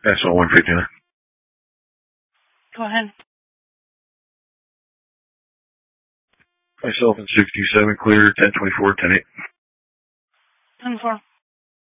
That's all 159. Go ahead. Myself and 67 clear, 1024, 108. 10-4.